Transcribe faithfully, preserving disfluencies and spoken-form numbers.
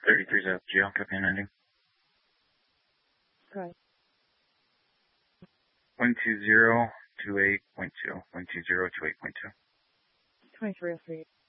thirty-three South G L, copy and ending. Go ahead. one two zero two eight point two. one two zero two eight point two. twenty-three oh three.